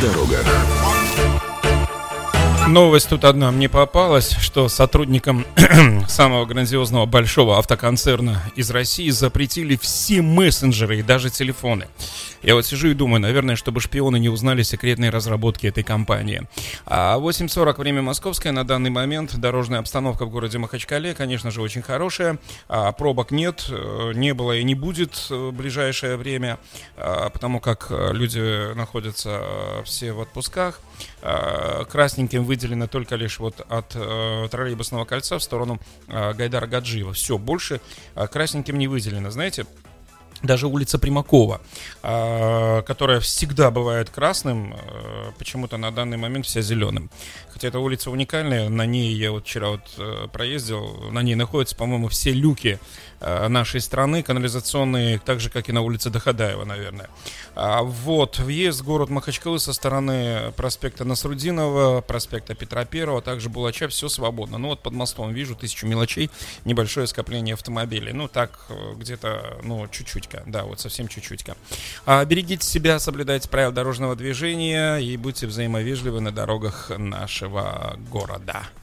дорогах. Новость тут одна мне попалась, что сотрудникам самого грандиозного большого автоконцерна из России запретили все мессенджеры и даже телефоны. Я вот сижу и думаю, наверное, чтобы шпионы не узнали секретные разработки этой компании. 8:40 время московское. На данный момент дорожная обстановка в городе Махачкале, конечно же, очень хорошая. Пробок нет, не было и не будет в ближайшее время, потому как люди находятся все в отпусках. Красненьким выделено только лишь вот от троллейбусного кольца в сторону Гайдара Гаджиева. Все, больше красненьким не выделено. Знаете, даже улица Примакова, которая всегда бывает красным, почему-то на данный момент вся зеленым. Хотя эта улица уникальная, на ней я вот вчера проездил, на ней находятся, по-моему, все люки нашей страны, канализационные, так же, как и на улице Доходаева, наверное. Вот, въезд в город Махачкалы со стороны проспекта Насрудинова, проспекта Петра Первого, также Булача, все свободно. Ну вот под мостом вижу 1000 мелочей, небольшое скопление автомобилей. Ну так, где-то, чуть-чуть. Да, вот совсем чуть-чуть. Берегите себя, соблюдайте правила дорожного движения и будьте взаимовежливы на дорогах нашего города.